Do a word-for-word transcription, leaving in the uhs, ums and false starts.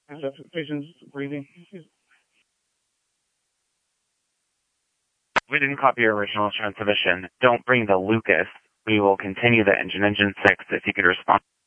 The patient's breathing. We didn't copy your original transmission. Don't bring the Lucas. We will continue the engine engine six if you could respond.